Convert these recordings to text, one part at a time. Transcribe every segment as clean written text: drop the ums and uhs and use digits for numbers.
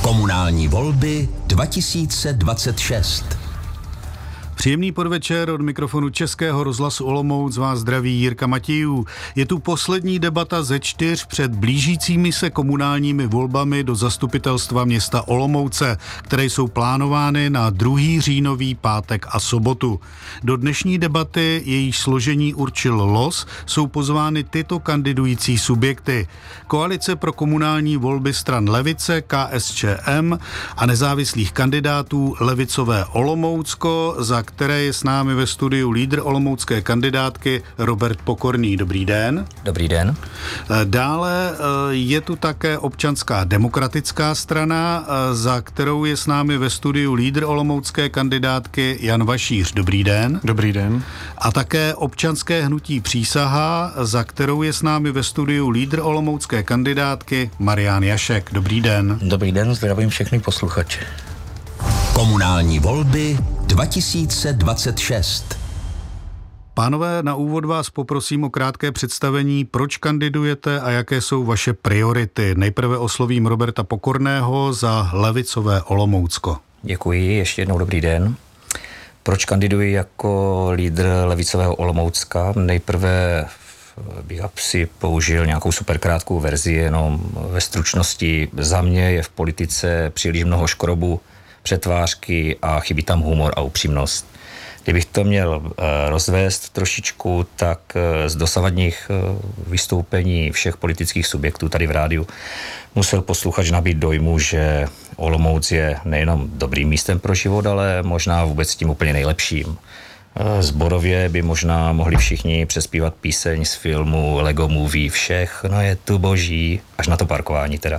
Komunální volby 2026. Příjemný podvečer od mikrofonu Českého rozhlasu Olomouc vás zdraví Jirka Matějů. Je tu poslední debata ze 4 před blížícími se komunálními volbami do zastupitelstva města Olomouce, které jsou plánovány na 2. říjnový pátek a sobotu. Do dnešní debaty, jejíž složení určil los, jsou pozvány tyto kandidující subjekty. Koalice pro komunální volby stran Levice, KSČM a nezávislých kandidátů Levicové Olomoucko, za které je s námi ve studiu lídr olomoucké kandidátky Robert Pokorný. Dobrý den. Dobrý den. Dále je tu také Občanská demokratická strana, za kterou je s námi ve studiu lídr olomoucké kandidátky Jan Vašíř. Dobrý den. Dobrý den. A také Občanské hnutí Přísaha, za kterou je s námi ve studiu lídr olomoucké kandidátky Marián Jašek. Dobrý den. Dobrý den, zdravím všechny posluchače. Komunální volby 2026. Pánové, na úvod vás poprosím o krátké představení, proč kandidujete a jaké jsou vaše priority. Nejprve oslovím Roberta Pokorného za Levicové Olomoucko. Děkuji, ještě jednou dobrý den. Proč kandiduji jako lídr Levicového Olomoucka? Nejprve bych si použil nějakou superkrátkou verzi, jenom ve stručnosti. Za mě je v politice příliš mnoho škrobu, přetvářky a chybí tam humor a upřímnost. Kdybych to měl rozvést trošičku, tak z dosavadních vystoupení všech politických subjektů tady v rádiu musel posluchač nabít dojmu, že Olomouc je nejenom dobrým místem pro život, ale možná vůbec tím úplně nejlepším. Zborově by možná mohli všichni přespívat píseň z filmu Lego Movie Všechno je tu boží, až na to parkování teda.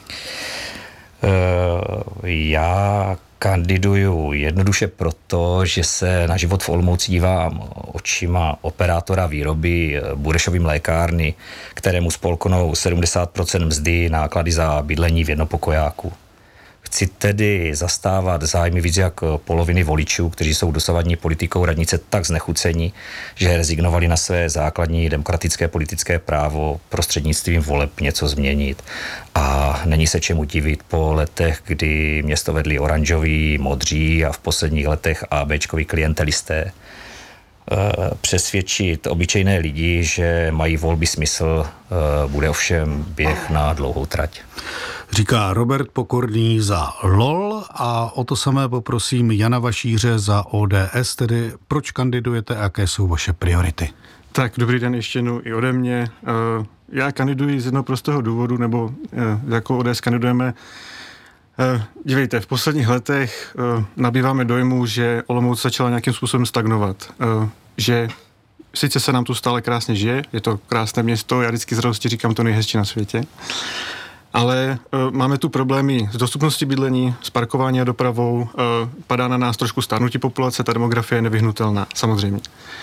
Já kandiduju jednoduše proto, že se na život v Olomouci dívám očima operátora výroby Burešovy mlékárny, kterému spolknou 70% mzdy náklady za bydlení v jednopokojáku. Chci tedy zastávat zájmy víc jak poloviny voličů, kteří jsou dosavadní politikou radnice tak znechuceni, že rezignovali na své základní demokratické politické právo prostřednictvím voleb něco změnit. A není se čemu divit po letech, kdy město vedli oranžoví, modří a v posledních letech ABčkoví klientelisté. Přesvědčit obyčejné lidi, že mají volby smysl, bude ovšem běh na dlouhou trať. Říká Robert Pokorný za LOL a o to samé poprosím Jana Vašíře za ODS, tedy proč kandidujete a jaké jsou vaše priority? Tak, dobrý den ještě jednou i ode mě. Já kandiduji z jednoho prostého důvodu, nebo jako ODS kandidujeme. Dívejte, v posledních letech nabýváme dojmu, že Olomouc začala nějakým způsobem stagnovat. Že sice se nám tu stále krásně žije, je to krásné město, já vždycky z radosti říkám to nejhezčí na světě, ale máme tu problémy s dostupností bydlení, s parkování a dopravou, padá na nás trošku stárnutí populace, ta demografie je nevyhnutelná, samozřejmě.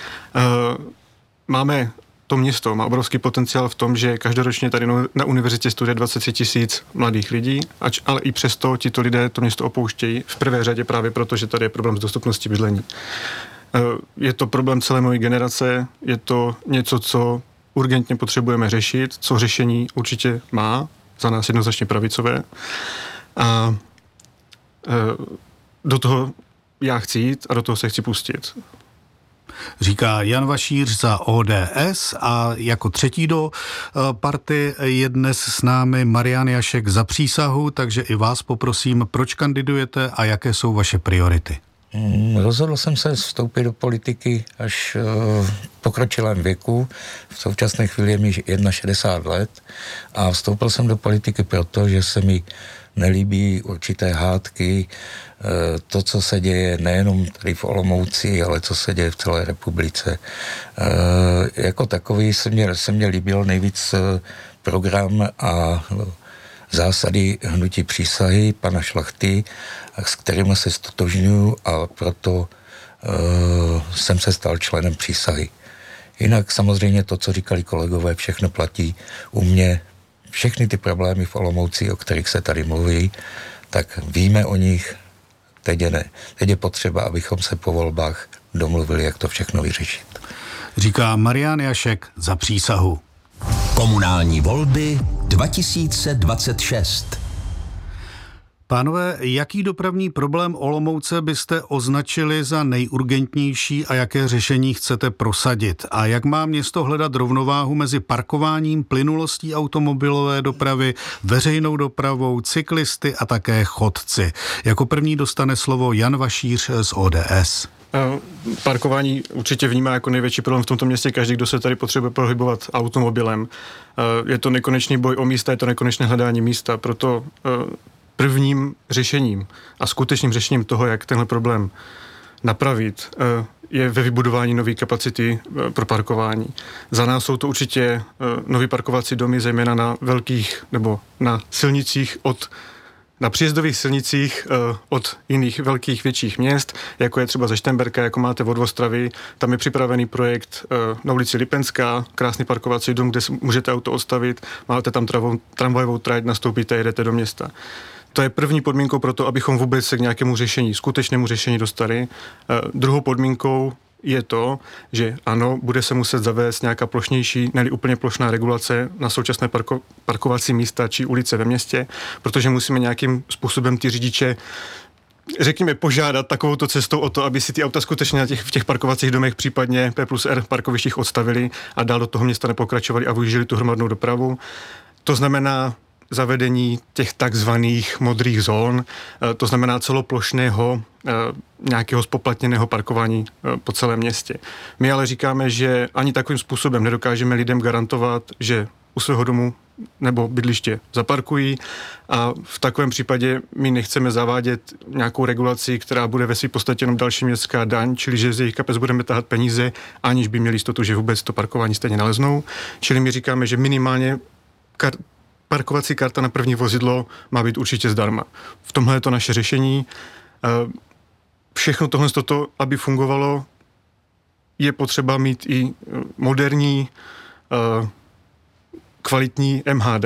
To město má obrovský potenciál v tom, že každoročně tady na univerzitě studuje 23 000 mladých lidí, ale i přesto tito lidé to město opouštějí v prvé řadě právě proto, že tady je problém s dostupností bydlení. Je to problém celé mojí generace, je to něco, co urgentně potřebujeme řešit, co řešení určitě má, za nás jednoznačně pravicové. A do toho já chci jít a do toho se chci pustit. Říká Jan Vašíř za ODS a jako třetí do party je dnes s námi Marián Jašek za Přísahu, takže i vás poprosím, proč kandidujete a jaké jsou vaše priority? Rozhodl jsem se vstoupit do politiky až v pokročilém věku. V současné chvíli je mi 61 let a vstoupil jsem do politiky proto, že se mi nelíbí určité hádky, to, co se děje nejenom tady v Olomouci, ale co se děje v celé republice. Jako takový se mě líbil nejvíc program a zásady hnutí Přísahy pana Šlachty, s kterými se stotožňuji a proto jsem se stal členem Přísahy. Jinak samozřejmě to, co říkali kolegové, všechno platí u mě. Všechny ty problémy v Olomouci, o kterých se tady mluví, tak víme o nich, teď je ne. Teď je potřeba, abychom se po volbách domluvili, jak to všechno vyřešit. Říká Marián Jašek za Přísahu. Komunální volby 2026. Pánové, jaký dopravní problém Olomouce byste označili za nejurgentnější a jaké řešení chcete prosadit? A jak má město hledat rovnováhu mezi parkováním, plynulostí automobilové dopravy, veřejnou dopravou, cyklisty a také chodci? Jako první dostane slovo Jan Vašíř z ODS. Parkování určitě vnímá jako největší problém v tomto městě každý, kdo se tady potřebuje pohybovat automobilem. Je to nekonečný boj o místa, je to nekonečné hledání místa, proto prvním řešením a skutečným řešením toho, jak tenhle problém napravit, je ve vybudování nové kapacity pro parkování. Za nás jsou to určitě nové parkovací domy, zejména na velkých nebo na silnicích na příjezdových silnicích od jiných velkých větších měst, jako je třeba ze Štemberka, jako máte od Ostravy. Tam je připravený projekt na ulici Lipenská, krásný parkovací dům, kde můžete auto odstavit, máte tam tramvajovou trať, nastoupíte a jedete do města. To je první podmínkou pro to, abychom vůbec se k nějakému řešení, skutečnému řešení dostali. Druhou podmínkou je to, že ano, bude se muset zavést nějaká plošnější, ne úplně plošná regulace na současné parkovací místa či ulice ve městě, protože musíme nějakým způsobem ty řidiče, řekněme, požádat takovouto cestou o to, aby si ty auta skutečně v těch parkovacích domech, případně P+R parkovištích odstavili a dál do toho města nepokračovali a využili tu hromadnou dopravu. To znamená zavedení těch takzvaných modrých zón, to znamená celoplošného nějakého spoplatněného parkování po celém městě. My ale říkáme, že ani takovým způsobem nedokážeme lidem garantovat, že u svého domu nebo bydliště zaparkují a v takovém případě my nechceme zavádět nějakou regulaci, která bude ve své podstatě jenom další městská daň, čili že z jejich kapes budeme tahat peníze, aniž by měli jistotu, že vůbec to parkování stejně naleznou. Čili my říkáme, že minimálně parkovací karta na první vozidlo má být určitě zdarma. V tomhle je to naše řešení. Všechno tohle, aby fungovalo, je potřeba mít i moderní, kvalitní MHD.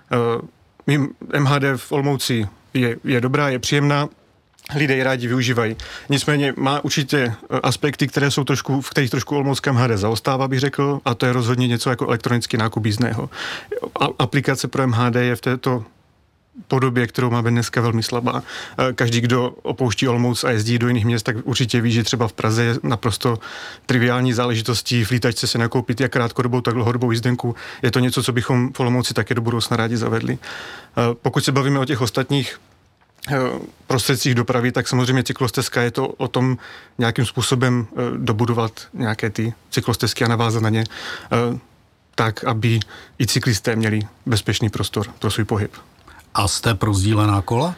MHD v Olomouci je dobrá, je příjemná, lidé ji rádi využívají. Nicméně má určitě aspekty, v kterých trošku olomoucká MHD zaostává, bych řekl, a to je rozhodně něco jako elektronický nákup jízdného. Aplikace pro MHD je v této podobě, kterou máme dneska, velmi slabá. Každý, kdo opouští Olomouc a jezdí do jiných měst, tak určitě ví, že třeba v Praze je naprosto triviální záležitostí v lítačce se nakoupit jak krátkodobou, tak dlouhodobou jízdenku. Je to něco, co bychom v Olomouci také do budoucna rádi zavedli. Pokud se bavíme o těch ostatních prostředcích dopravy, tak samozřejmě cyklostezka je to o tom nějakým způsobem dobudovat nějaké ty cyklostezky a navázat na ně tak, aby i cyklisté měli bezpečný prostor pro svůj pohyb. A jste pro sdílená kola?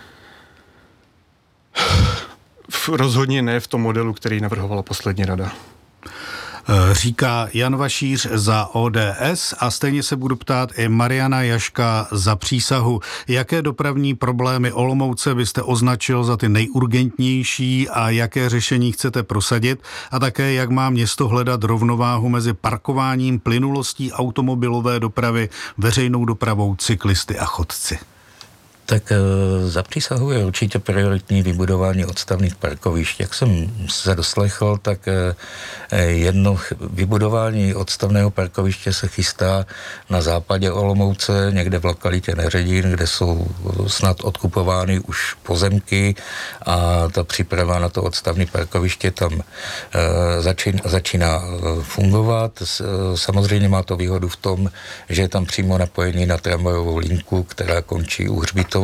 Rozhodně ne v tom modelu, který navrhovala poslední rada. Říká Jan Vašíř za ODS a stejně se budu ptát i Mariana Jaška za Přísahu. Jaké dopravní problémy Olomouce byste označil za ty nejurgentnější a jaké řešení chcete prosadit? A také, jak má město hledat rovnováhu mezi parkováním, plynulostí automobilové dopravy, veřejnou dopravou, cyklisty a chodci? Tak za Přísahu je určitě prioritní vybudování odstavných parkovišť. Jak jsem se doslechl, tak jedno vybudování odstavného parkoviště se chystá na západě Olomouce, někde v lokalitě Neředín, kde jsou snad odkupovány už pozemky a ta příprava na to odstavné parkoviště tam začíná fungovat. Samozřejmě má to výhodu v tom, že je tam přímo napojení na tramvajovou linku, která končí u Hřbitova.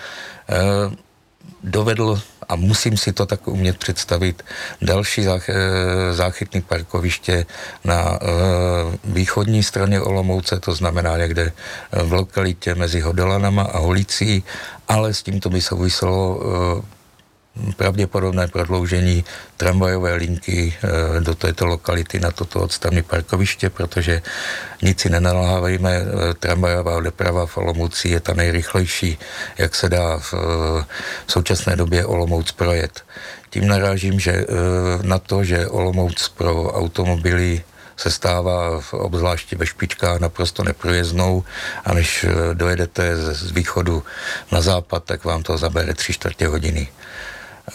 Dovedl, a musím si to tak umět představit, další záchytné parkoviště na východní straně Olomouce, to znamená někde v lokalitě mezi Hodolanama a Holicí, ale s tímto by souviselo pravděpodobné prodloužení tramvajové linky do této lokality na toto odstavné parkoviště, protože nic si nenalhávejme, tramvajová doprava v Olomouci je ta nejrychlejší, jak se dá v současné době Olomouc projet. Tím narážím, že na to, že Olomouc pro automobily se stává obzvláště ve špičkách naprosto neprůjezdnou a než dojedete z východu na západ, tak vám to zabere 3/4 hodiny.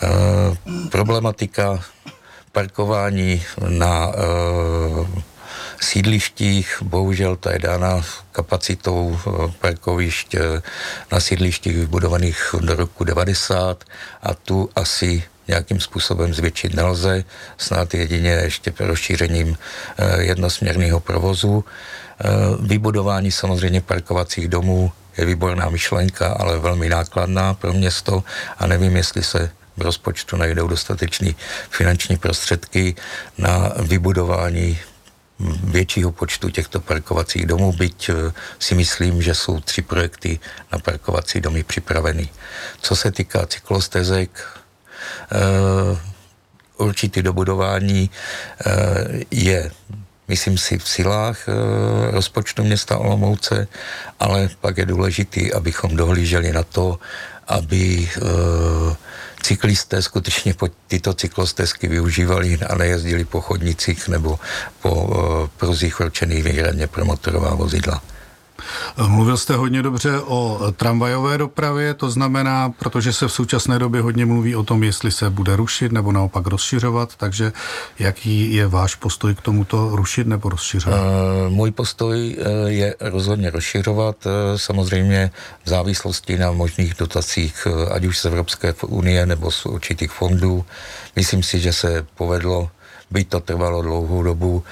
Problematika parkování na sídlištích. Bohužel ta je dána kapacitou parkovišť na sídlištích vybudovaných do roku 90 a tu asi nějakým způsobem zvětšit nelze, snad jedině ještě rozšířením jednosměrného provozu. Vybudování samozřejmě parkovacích domů je výborná myšlenka, ale velmi nákladná pro město a nevím, jestli se v rozpočtu najdou dostatečné finanční prostředky na vybudování většího počtu těchto parkovacích domů, byť si myslím, že jsou 3 projekty na parkovací domy připraveny. Co se týká cyklostezek, určitý dobudování je, myslím si, v silách rozpočtu města Olomouce, ale pak je důležitý, abychom dohlíželi na to, aby cyklisté skutečně tyto cyklostezky využívali a nejezdili po chodnicích nebo po pruzích určených výhradně pro motorová vozidla. Mluvil jste hodně dobře o tramvajové dopravě, to znamená, protože se v současné době hodně mluví o tom, jestli se bude rušit nebo naopak rozšiřovat, takže jaký je váš postoj k tomuto rušit nebo rozšiřovat? Můj postoj je rozhodně rozšiřovat, samozřejmě v závislosti na možných dotacích, ať už z Evropské unie nebo z určitých fondů. Myslím si, že se povedlo, byť to trvalo dlouhou dobu,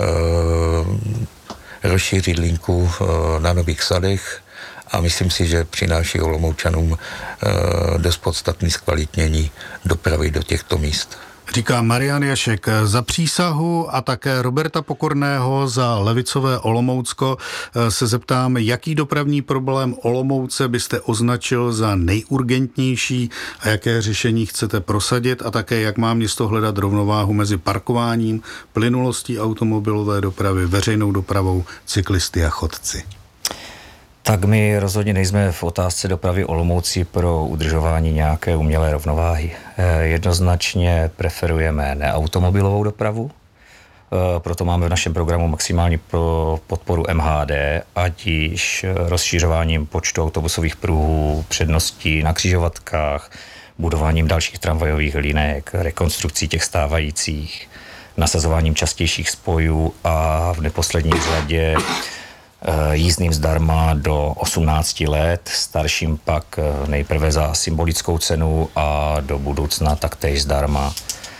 rozšířit linku na Nových Sadech a myslím si, že přináší Olomoučanům dost podstatné zkvalitnění dopravy do těchto míst. Říká Marian Jašek za Přísahu a také Roberta Pokorného za levicové Olomoucko. Se zeptám, jaký dopravní problém Olomouce byste označil za nejurgentnější a jaké řešení chcete prosadit a také jak má město hledat rovnováhu mezi parkováním, plynulostí automobilové dopravy, veřejnou dopravou, cyklisty a chodci. Tak my rozhodně nejsme v otázce dopravy Olomouci pro udržování nějaké umělé rovnováhy. Jednoznačně preferujeme neautomobilovou dopravu, proto máme v našem programu maximální pro podporu MHD, ať již rozšířováním počtu autobusových pruhů, předností na křižovatkách, budováním dalších tramvajových linek, rekonstrukcí těch stávajících, nasazováním častějších spojů a v neposlední řadě jízdným zdarma do 18 let, starším pak nejprve za symbolickou cenu a do budoucna taktéž zdarma.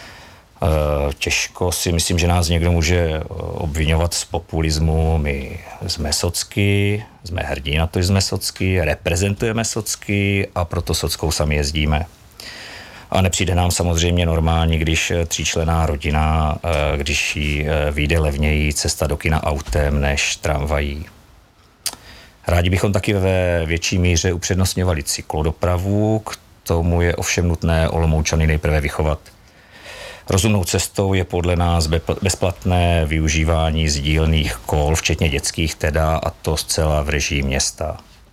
Těžko si myslím, že nás někdo může obvinovat z populismu. My jsme socky, jsme hrdí na to, že jsme socky, reprezentujeme socky a proto sockou sami jezdíme. A nepřijde nám samozřejmě normální, když 3členná rodina, když jí vyjde levněji cesta do kina autem než tramvají. Rádi bychom taky ve větší míře upřednostňovali cyklodopravu, k tomu je ovšem nutné Olomoučany nejprve vychovat. Rozumnou cestou je podle nás bezplatné využívání sdílných kol, včetně dětských teda, a to zcela v režii města.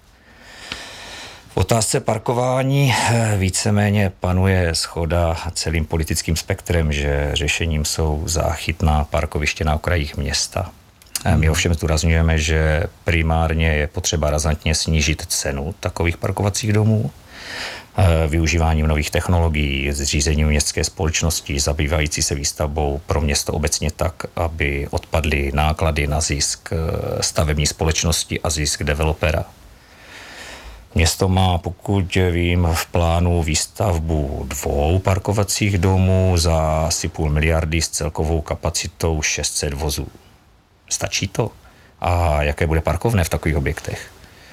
V otázce parkování víceméně panuje shoda celým politickým spektrem, že řešením jsou záchytná parkoviště na okrajích města. My ovšem zdůrazňujeme, že primárně je potřeba razantně snížit cenu takových parkovacích domů, využíváním nových technologií, zřízením městské společnosti zabývající se výstavbou pro město obecně tak, aby odpadly náklady na zisk stavební společnosti a zisk developera. Město má, pokud vím, v plánu výstavbu 2 parkovacích domů za asi 500 miliardy s celkovou kapacitou 600 vozů. Stačí to? A jaké bude parkovné v takových objektech?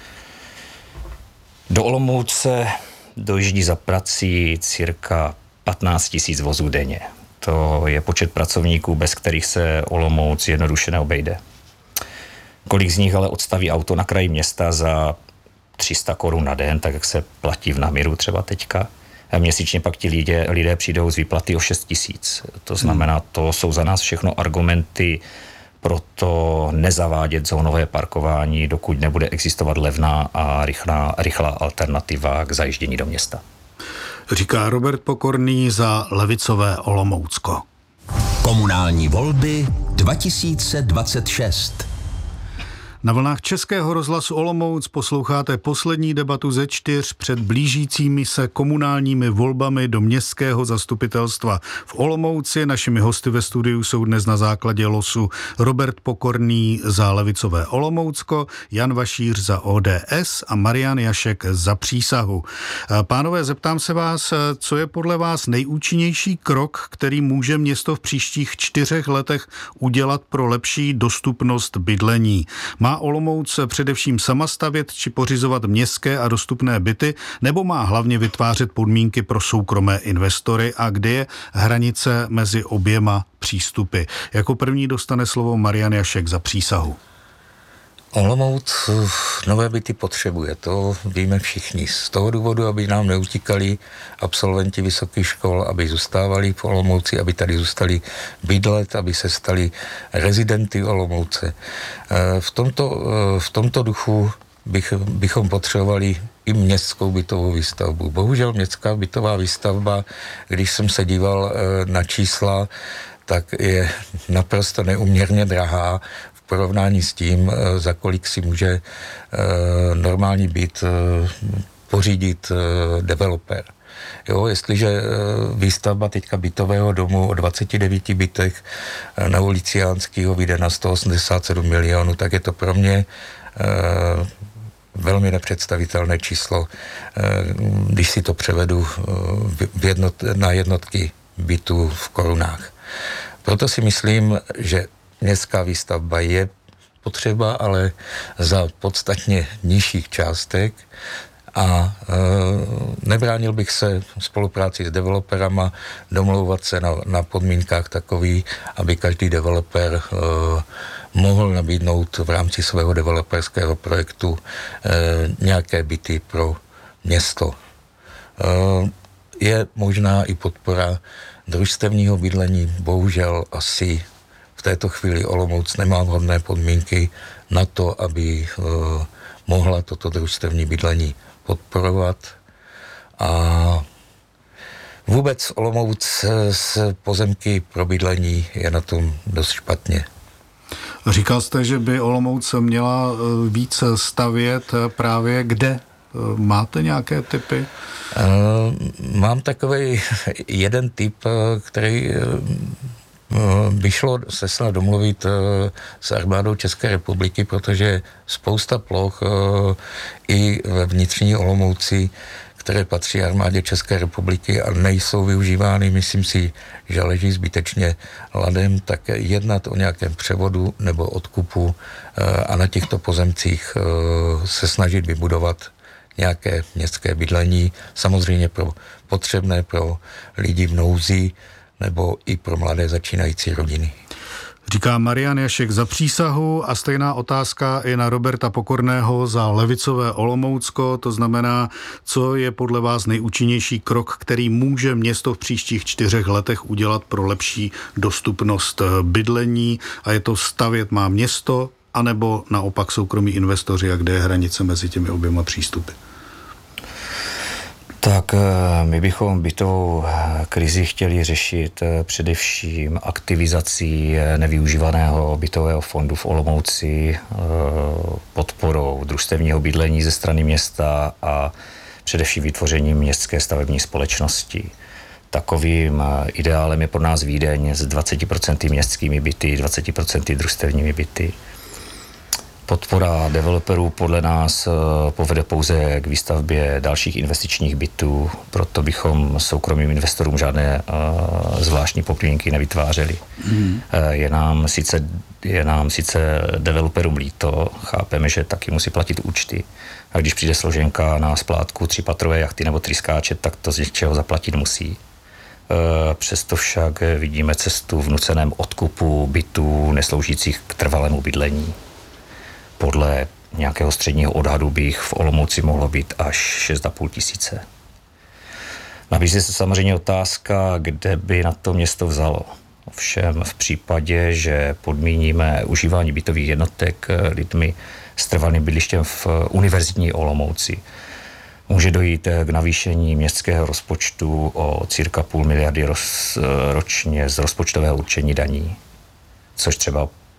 Do Olomouce dojíždí za prací cirka 15 000 vozů denně. To je počet pracovníků, bez kterých se Olomouc jednoduše neobejde. Kolik z nich ale odstaví auto na kraji města za 300 korun na den, tak jak se platí v Namiru třeba teďka. A měsíčně pak ti lidé přijdou z výplaty o 6 000. To znamená, to jsou za nás všechno argumenty pro to nezavádět zónové parkování, dokud nebude existovat levná a rychlá alternativa k zajíždění do města. Říká Robert Pokorný za levicové Olomoucko. Komunální volby 2026. Na vlnách Českého rozhlasu Olomouc posloucháte poslední debatu ze 4 před blížícími se komunálními volbami do městského zastupitelstva v Olomouci. Našimi hosty ve studiu jsou dnes na základě losu Robert Pokorný za levicové Olomoucko, Jan Vašíř za ODS a Marian Jašek za Přísahu. Pánové, zeptám se vás, co je podle vás nejúčinnější krok, který může město v příštích 4 letech udělat pro lepší dostupnost bydlení? Má Olomouc především sama stavět či pořizovat městské a dostupné byty, nebo má hlavně vytvářet podmínky pro soukromé investory a kde je hranice mezi oběma přístupy? Jako první dostane slovo Marian Jašek za Přísahu. Olomouc nové byty potřebuje, to víme všichni. Z toho důvodu, aby nám neutíkali absolventi vysokých škol, aby zůstávali v Olomouci, aby tady zůstali bydlet, aby se stali rezidenty Olomouce. V tomto duchu bychom potřebovali i městskou bytovou výstavbu. Bohužel městská bytová výstavba, když jsem se díval na čísla, tak je naprosto neúměrně drahá v porovnání s tím, za kolik si může normální byt pořídit developer. Jo, jestliže výstavba teďka bytového domu o 29 bytech na ulici Jánskýho vyjde na 187 milionů, tak je to pro mě velmi nepředstavitelné číslo, když si to převedu na jednotky bytů v korunách. Proto si myslím, že městská výstavba je potřeba, ale za podstatně nižších částek a nebránil bych se spolupráci s developerama domlouvat se na podmínkách takový, aby každý developer mohl nabídnout v rámci svého developerského projektu nějaké byty pro město. Je možná i podpora družstevního bydlení, bohužel asi v této chvíli Olomouc nemá vhodné podmínky na to, aby mohla toto družstevní bydlení podporovat. A vůbec Olomouc s pozemky pro bydlení je na tom dost špatně. Říkal jste, že by Olomouc měla víc stavět právě kde? Máte nějaké tipy? Mám takový jeden tip, který by šlo se snad domluvit s armádou České republiky, protože spousta ploch i ve vnitřní Olomouci, které patří armádě České republiky a nejsou využívány, myslím si, že leží zbytečně ladem, tak jednat o nějakém převodu nebo odkupu a na těchto pozemcích se snažit vybudovat nějaké městské bydlení, samozřejmě potřebné pro lidi v nouzi nebo i pro mladé začínající rodiny. Říká Marian Jašek za Přísahu a stejná otázka je na Roberta Pokorného za levicové Olomoucko. To znamená, co je podle vás nejúčinnější krok, který může město v příštích 4 letech udělat pro lepší dostupnost bydlení, a je to stavět má město, anebo naopak soukromí investoři, a kde je hranice mezi těmi oběma přístupy? Tak my bychom bytovou krizi chtěli řešit především aktivizací nevyužívaného bytového fondu v Olomouci, podporou družstevního bydlení ze strany města a především vytvořením městské stavební společnosti. Takovým ideálem je pro nás Vídeň s 20% městskými byty, 20% družstevními byty. Podpora developerů podle nás povede pouze k výstavbě dalších investičních bytů, proto bychom soukromým investorům žádné zvláštní podmínky nevytvářeli. Je nám sice developerům líto, chápeme, že taky musí platit účty. A když přijde složenka na splátku 3patrové jachty nebo tryskáče, tak to z něčeho zaplatit musí. Přesto však vidíme cestu v nuceném odkupu bytů nesloužících k trvalému bydlení. Podle nějakého středního odhadu by jich v Olomouci mohlo být až 6,5 tisíce. Nabízí se samozřejmě otázka, kde by na to město vzalo. Ovšem v případě, že podmíníme užívání bytových jednotek lidmi s trvalým bydlištěm v univerzitní Olomouci, může dojít k navýšení městského rozpočtu o cirka 0,5 miliardy ročně z rozpočtového určení daní, což třeba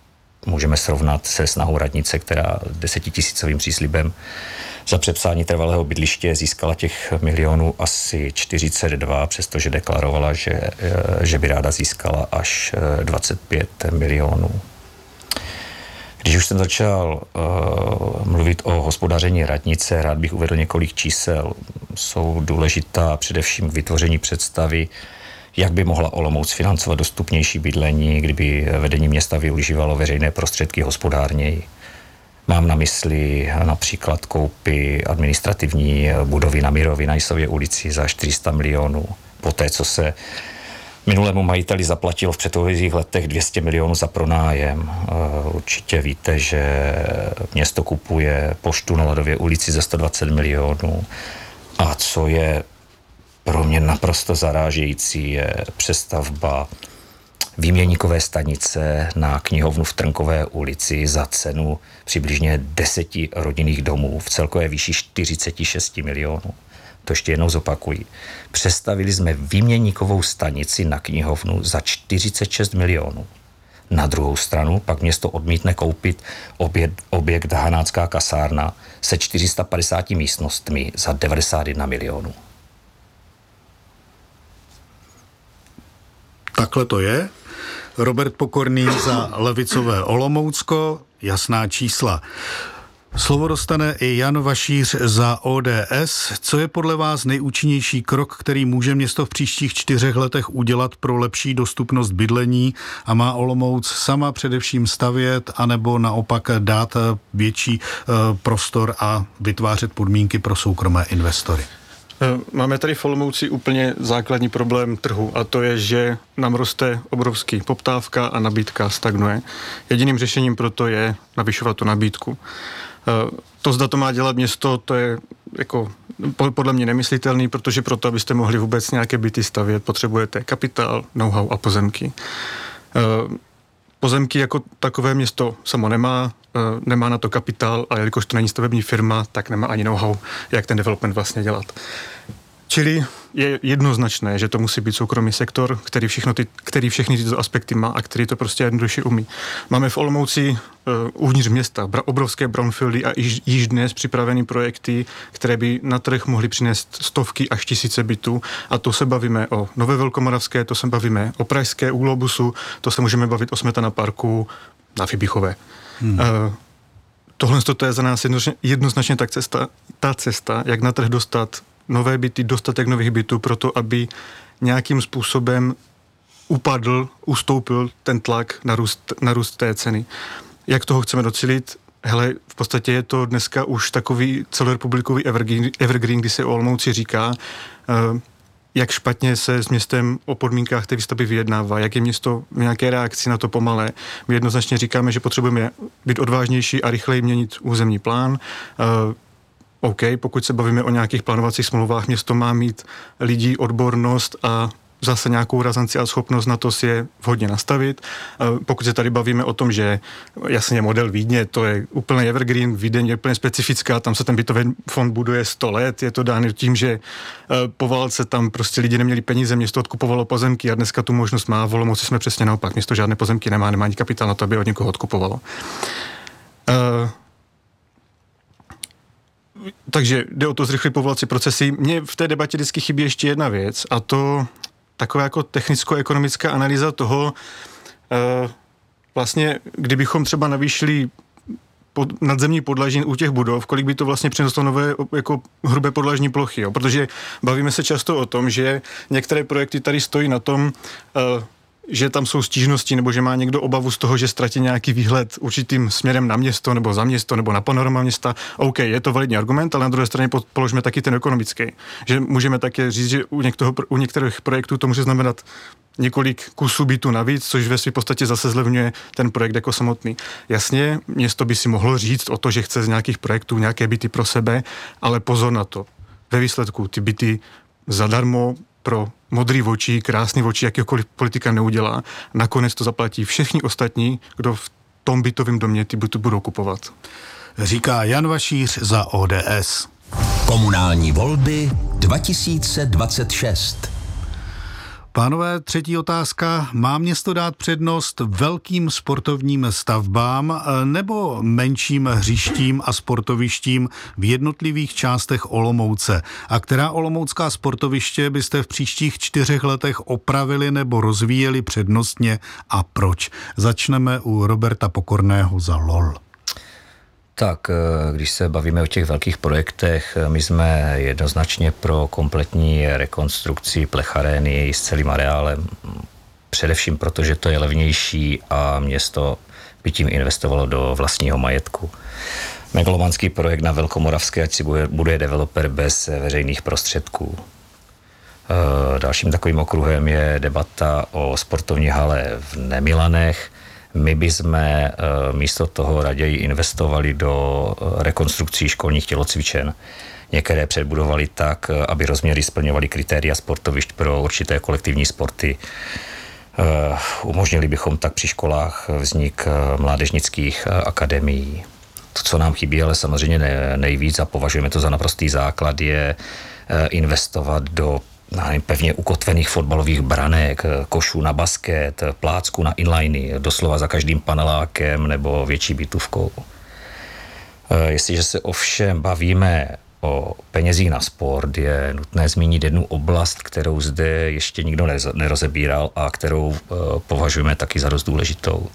můžeme srovnat se snahou radnice, která 10 000 příslibem za přepsání trvalého bydliště získala těch milionů asi 42, přestože deklarovala, že by ráda získala až 25 milionů. Když už jsem začal mluvit o hospodaření radnice, rád bych uvedl několik čísel. Jsou důležitá především k vytvoření představy, jak by mohla Olomouc financovat dostupnější bydlení, kdyby vedení města využívalo veřejné prostředky hospodárněji. Mám na mysli například koupy administrativní budovy na Mírově na Jisově ulici za 400 milionů. Poté, co se minulému majiteli zaplatilo v předchozích letech 200 milionů za pronájem. Určitě víte, že město kupuje poštu na Ladově ulici za 120 milionů. A co je pro mě naprosto zarážející, je přestavba výměníkové stanice na knihovnu v Trnkové ulici za cenu přibližně 10 rodinných domů v celkové výši 46 milionů. To ještě jednou zopakuji. Přestavili jsme výměníkovou stanici na knihovnu za 46 milionů. Na druhou stranu pak město odmítne koupit objekt Hanácká kasárna se 450 místnostmi za 91 milionů. Takhle to je. Robert Pokorný za levicové Olomoucko, jasná čísla. Slovo dostane i Jan Vašíř za ODS. Co je podle vás nejúčinnější krok, který může město v příštích 4 letech udělat pro lepší dostupnost bydlení a má Olomouc sama především stavět, anebo naopak dát větší prostor a vytvářet podmínky pro soukromé investory? Máme tady v Olomouci úplně základní problém trhu a to je, že nám roste obrovský poptávka a nabídka stagnuje. Jediným řešením proto je navyšovat tu nabídku. To, zda to má dělat město, to je jako podle mě nemyslitelný, protože proto, abyste mohli vůbec nějaké byty stavět, potřebujete kapitál, know-how a pozemky. Pozemky jako takové město samo nemá na to kapitál a jelikož to není stavební firma, tak nemá ani know-how, jak ten development vlastně dělat. Čili je jednoznačné, že to musí být soukromý sektor, který všechny tyto aspekty má a který to prostě jednoduše umí. Máme v Olomouci uvnitř města obrovské brownfieldy a již dnes připravené projekty, které by na trh mohly přinést stovky až tisíce bytů. A to se bavíme o Nové Velkomoravské, to se bavíme o Pražské, u Globusu, to se můžeme bavit o Smetana parku na Fibichové. Tohle to je za nás jednoznačně ta cesta, jak na trh dostat nové byty, dostatek nových bytů, proto aby nějakým způsobem ustoupil ten tlak na růst té ceny. Jak toho chceme docílit? Hele, v podstatě je to dneska už takový celorepublikový evergreen, kdy se o Olomouci říká, jak špatně se s městem o podmínkách té výstavby vyjednává, jak je město v nějaké reakci na to pomalé. My jednoznačně říkáme, že potřebujeme být odvážnější a rychleji měnit územní plán. OK, pokud se bavíme o nějakých plánovacích smlouvách, město má mít lidí, odbornost a zase nějakou razanci a schopnost na to si je vhodně nastavit. Pokud se tady bavíme o tom, že jasně model Vídně, to je úplně evergreen, Vídeň je úplně specifická, tam se ten bytový fond buduje 100 let, je to dáno tím, že po válce tam prostě lidi neměli peníze, město odkupovalo pozemky a dneska tu možnost má. V Olomouci jsme přesně naopak, město žádné pozemky nemá ani kapitál na to, aby od někoho odkupovalo. Takže jde o to zrychlit povolací procesy. Mně v té debatě vždycky chybí ještě jedna věc a to taková jako technicko-ekonomická analýza toho, vlastně kdybychom třeba navýšili nadzemní podlaží u těch budov, kolik by to vlastně přineslo nové jako hrubé podlažní plochy. Jo? Protože bavíme se často o tom, že některé projekty tady stojí na tom, že tam jsou stížnosti, nebo že má někdo obavu z toho, že ztratí nějaký výhled určitým směrem na město, nebo za město, nebo na panorama města. OK, je to validní argument, ale na druhé straně položme taky ten ekonomický. Že můžeme také říct, že u některých projektů to může znamenat několik kusů bytu navíc, což ve své podstatě zase zlevňuje ten projekt jako samotný. Jasně, město by si mohlo říct o to, že chce z nějakých projektů nějaké byty pro sebe, ale pozor na to. Ve výsledku ty byty zadarmo pro modrý oči, krásný oči, jakýkoliv politika neudělá. Nakonec to zaplatí všichni ostatní, kdo v tom bytovém domě ty byty budou kupovat. Říká Jan Vašíř za ODS. Komunální volby 2026. Pánové, třetí otázka. Má město dát přednost velkým sportovním stavbám nebo menším hřištím a sportovištím v jednotlivých částech Olomouce? A která olomoucká sportoviště byste v příštích 4 letech opravili nebo rozvíjeli přednostně a proč? Začneme u Roberta Pokorného za LOL. Tak, když se bavíme o těch velkých projektech, my jsme jednoznačně pro kompletní rekonstrukci plecharény s celým areálem. Především proto, že to je levnější a město by tím investovalo do vlastního majetku. Megalomanský projekt na Velkomoravské, ať si buduje developer bez veřejných prostředků. Dalším takovým okruhem je debata o sportovní hale v Nemilanech. My bychom místo toho raději investovali do rekonstrukcí školních tělocvičen. Některé předbudovali tak, aby rozměry splňovaly kritéria sportovišť pro určité kolektivní sporty. Umožnili bychom tak při školách vznik mládežnických akademií. To, co nám chybí, ale samozřejmě nejvíc a považujeme to za naprostý základ, je investovat do pevně ukotvených fotbalových branek, košů na basket, plácku na inliny, doslova za každým panelákem nebo větší bytůvkou. Jestliže se ovšem bavíme o penězích na sport, je nutné zmínit jednu oblast, kterou zde ještě nikdo nerozebíral a kterou považujeme taky za dost důležitou.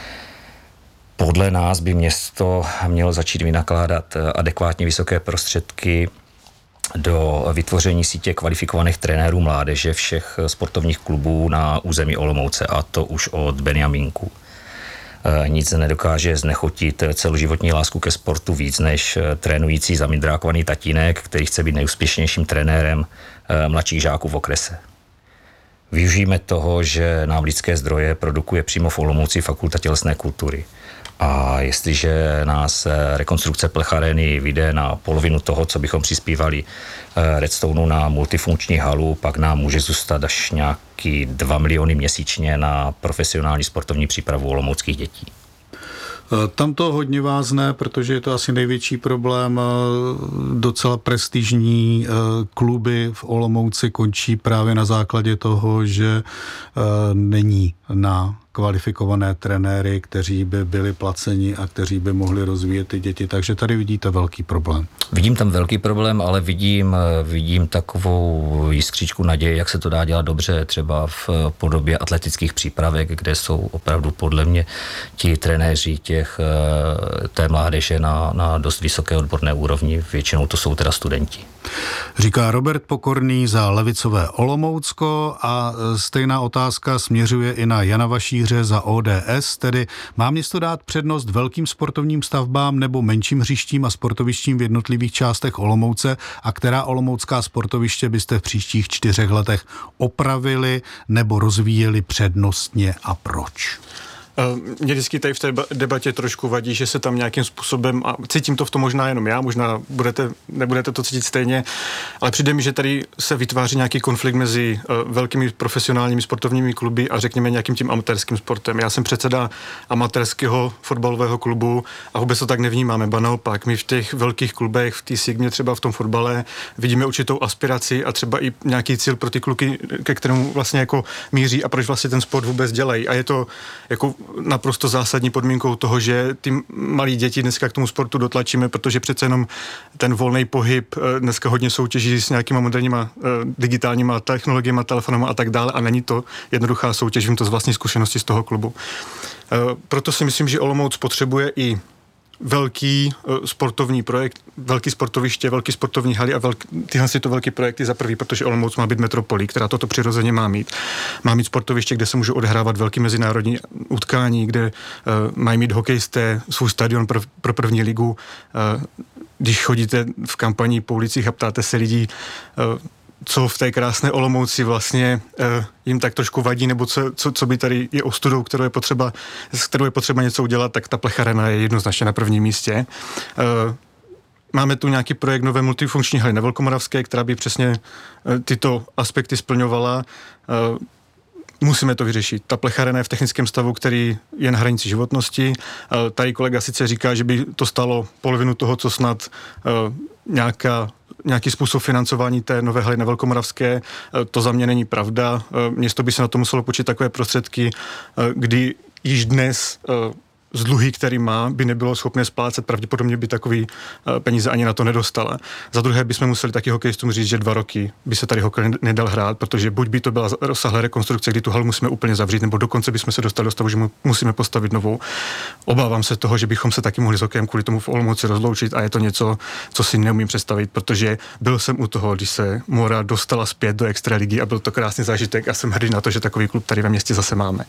Podle nás by město mělo začít vynakládat adekvátně vysoké prostředky do vytvoření sítě kvalifikovaných trenérů mládeže všech sportovních klubů na území Olomouce, a to už od Benjamínku. Nic nedokáže znechotit celoživotní lásku ke sportu víc než trénující zamindrákovaný tatínek, který chce být nejúspěšnějším trenérem mladších žáků v okrese. Využijeme toho, že nám lidské zdroje produkuje přímo v Olomouci Fakulta tělesné kultury. A jestliže nás rekonstrukce plecharény vyjde na polovinu toho, co bychom přispívali Redstoneu na multifunkční halu, pak nám může zůstat až nějaký 2 miliony měsíčně na profesionální sportovní přípravu olomouckých dětí. Tam to hodně vázne, protože je to asi největší problém. Docela prestižní kluby v Olomouci končí právě na základě toho, že není na kvalifikované trenéry, kteří by byli placeni a kteří by mohli rozvíjet ty děti. Takže tady vidíte velký problém. Vidím tam velký problém, ale vidím takovou jiskřičku naděje, jak se to dá dělat dobře, třeba v podobě atletických přípravek, kde jsou opravdu podle mě ti trenéři té mládeže na dost vysoké odborné úrovni. Většinou to jsou teda studenti. Říká Robert Pokorný za levicové Olomoucko a stejná otázka směřuje i na Jana Vašíře za ODS, tedy má město dát přednost velkým sportovním stavbám nebo menším hřištím a sportovištím v jednotlivých částech Olomouce a která olomoucká sportoviště byste v příštích 4 letech opravili nebo rozvíjeli přednostně a proč? Mě vždycky tady v té debatě trošku vadí, že se tam nějakým způsobem, a cítím to v tom možná jenom já, možná nebudete to cítit stejně, ale přijde mi, že tady se vytváří nějaký konflikt mezi velkými profesionálními sportovními kluby a řekněme nějakým tím amatérským sportem. Já jsem předseda amatérského fotbalového klubu a vůbec to tak nevnímáme, ba naopak. My v těch velkých klubech, v té Sigmě třeba v tom fotbale vidíme určitou aspiraci a třeba i nějaký cíl pro ty kluky, ke kterému vlastně jako míří a proč vlastně ten sport vůbec dělají. A je to jako naprosto zásadní podmínkou toho, že ty malí děti dneska k tomu sportu dotlačíme, protože přece jenom ten volný pohyb dneska hodně soutěží s nějakýma moderníma digitálníma technologiemi, telefonama a tak dále a není to jednoduchá soutěž, vím to z vlastní zkušenosti z toho klubu. Proto si myslím, že Olomouc potřebuje i velký sportovní projekt, velký sportoviště, velký sportovní haly a tyhle si to velký projekty za prvý, protože Olomouc má být metropolí, která toto přirozeně má mít. Má mít sportoviště, kde se můžou odehrávat velký mezinárodní utkání, kde mají mít hokejisté svůj stadion pro první ligu. Když chodíte v kampani po ulicích a ptáte se lidí, co v té krásné Olomouci vlastně jim tak trošku vadí, nebo co by tady je ostudou, s kterou je potřeba něco udělat, tak ta plecharena je jednoznačně na prvním místě. Máme tu nějaký projekt nové multifunkční haly na Velkomoravské, která by přesně tyto aspekty splňovala. Musíme to vyřešit. Ta plecharena je v technickém stavu, který je na hranici životnosti. Tady kolega sice říká, že by to stalo polovinu toho, co snad nějaký způsob financování té nové haly na Velkomoravské, to za mě není pravda. Město by se na to muselo počít takové prostředky, kdy již dnes z dluhy, který má, by nebylo schopné splácet, pravděpodobně by takový peníze ani na to nedostala. Za druhé bychom museli taky hokejistům říct, že 2 roky by se tady hokej nedal hrát, protože buď by to byla rozsáhlá rekonstrukce, kdy tu halu musíme úplně zavřít, nebo dokonce bychom se dostali do stavu, že musíme postavit novou. Obávám se toho, že bychom se taky mohli s hokejem kvůli tomu v Olomouci rozloučit a je to něco, co si neumím představit, protože byl jsem u toho, když se Mora dostala zpět do extraligy a byl to krásný zážitek a jsem hrdý na to, že takový klub tady ve městě zase máme.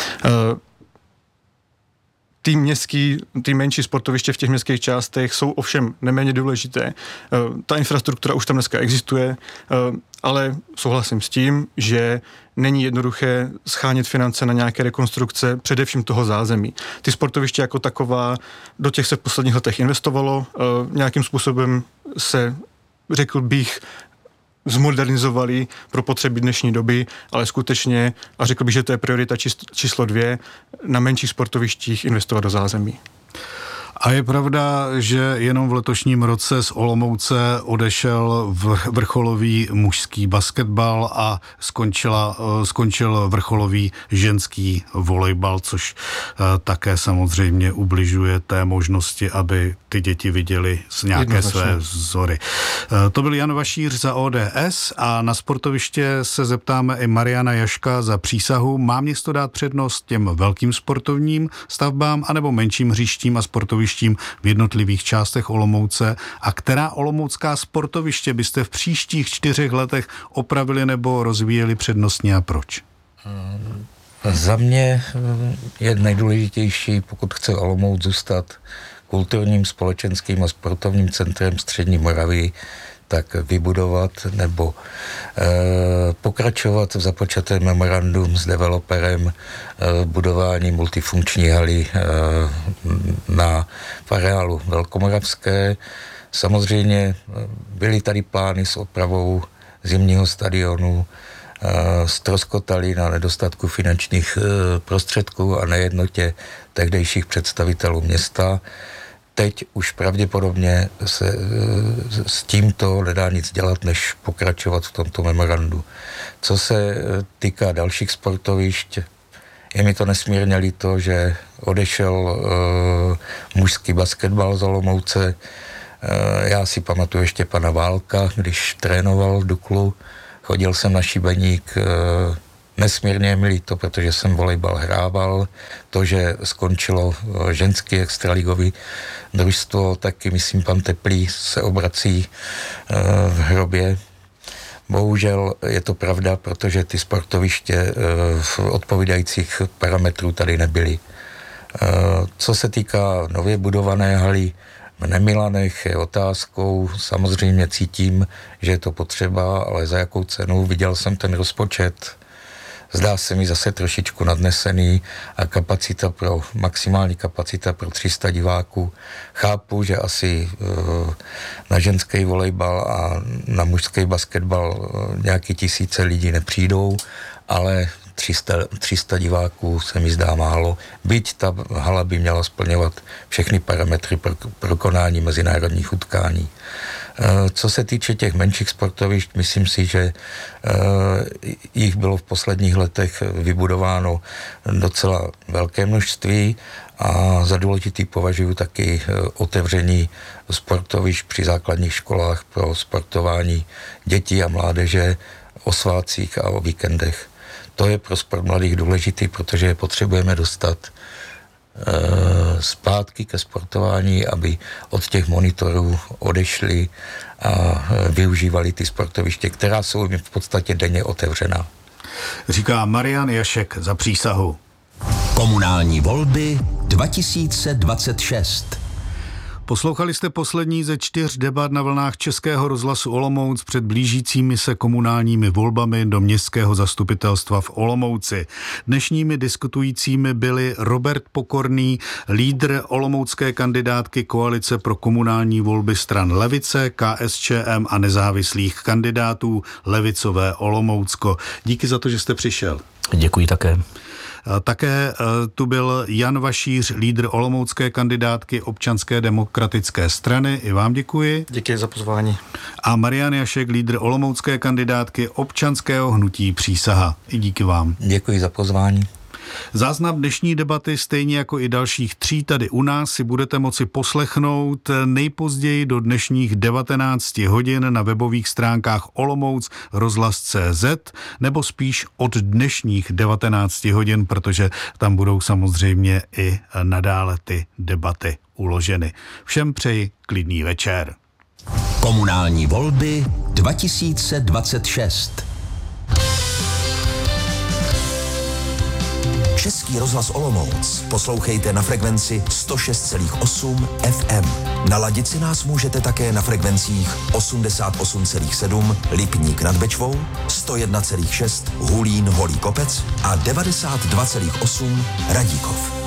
Ty menší sportoviště v těch městských částech jsou ovšem neméně důležité. Ta infrastruktura už tam dneska existuje, ale souhlasím s tím, že není jednoduché schánět finance na nějaké rekonstrukce, především toho zázemí. Ty sportoviště jako taková, do těch se v posledních letech investovalo, nějakým způsobem se, řekl bych, zmodernizovali pro potřeby dnešní doby, ale skutečně, a řekl bych, že to je priorita číslo 2, na menších sportovištích investovat do zázemí. A je pravda, že jenom v letošním roce z Olomouce odešel vrcholový mužský basketbal a skončil vrcholový ženský volejbal, což také samozřejmě ubližuje té možnosti, aby ty děti viděli z nějaké své vzory. To byl Jan Vašíř za ODS a na sportoviště se zeptáme i Mariana Jaška za přísahu. Má město dát přednost těm velkým sportovním stavbám anebo menším hřištím a sportovištím v jednotlivých částech Olomouce a která olomoucká sportoviště byste v příštích 4 letech opravili nebo rozvíjeli přednostně a proč? Za mě je nejdůležitější, pokud chce Olomouc zůstat kulturním, společenským a sportovním centrem střední Moravy, tak vybudovat nebo pokračovat v započatém memorandum s developerem budování multifunkční haly v areálu Velkomoravské. Samozřejmě byly tady plány s opravou zimního stadionu, ztroskotaly na nedostatku finančních prostředků a nejednotě tehdejších představitelů města. Teď už pravděpodobně se s tímto nedá nic dělat, než pokračovat v tomto memorandu. Co se týká dalších sportovišť, je mi to nesmírně líto, že odešel mužský basketbal z Olomouce. Já si pamatuju ještě pana Válka, když trénoval v Duklu, chodil jsem na Šibeník, nesmírně mi líto, protože jsem volejbal hrával. To, že skončilo ženský extraligový družstvo, taky myslím pan Teplý se obrací v hrobě. Bohužel je to pravda, protože ty sportoviště v odpovídajících parametrů tady nebyly. Co se týká nově budované haly v Nemilanech, je otázkou. Samozřejmě cítím, že je to potřeba, ale za jakou cenu? Viděl jsem ten rozpočet, zdá se mi zase trošičku nadnesený a maximální kapacita pro 300 diváků. Chápu, že asi na ženský volejbal a na mužský basketbal nějaký 1000 lidí nepřijdou, ale 300 diváků se mi zdá málo. Byť ta hala by měla splňovat všechny parametry pro konání mezinárodních utkání. Co se týče těch menších sportovišť, myslím si, že jich bylo v posledních letech vybudováno docela velké množství a za důležitý považuji taky otevření sportovišť při základních školách pro sportování dětí a mládeže o svátcích a o víkendech. To je pro sport mladých důležitý, protože je potřebujeme dostat zpátky ke sportování, aby od těch monitorů odešli a využívali ty sportoviště, která jsou jim v podstatě denně otevřená. Říká Marian Jašek za přísahu. Komunální volby 2026. Poslouchali jste poslední ze 4 debat na vlnách Českého rozhlasu Olomouc před blížícími se komunálními volbami do městského zastupitelstva v Olomouci. Dnešními diskutujícími byli Robert Pokorný, lídr olomoucké kandidátky Koalice pro komunální volby stran Levice, KSČM a nezávislých kandidátů Levicové Olomoucko. Díky za to, že jste přišel. Děkuji také. Také tu byl Jan Vašíř, lídr olomoucké kandidátky Občanské demokratické strany. I vám děkuji. Děkuji za pozvání. A Marian Jašek, lídr olomoucké kandidátky Občanského hnutí Přísaha. I díky vám. Děkuji za pozvání. Záznam dnešní debaty, stejně jako i dalších 3 tady u nás, si budete moci poslechnout nejpozději do dnešních 19 hodin na webových stránkách Olomouc rozhlas.cz nebo spíš od dnešních 19 hodin, protože tam budou samozřejmě i nadále ty debaty uloženy. Všem přeji klidný večer. Komunální volby 2026. Český rozhlas Olomouc poslouchejte na frekvenci 106,8 FM. Naladit si nás můžete také na frekvencích 88,7 Lipník nad Bečvou, 101,6 Hulín Holý Kopec a 92,8 Radíkov.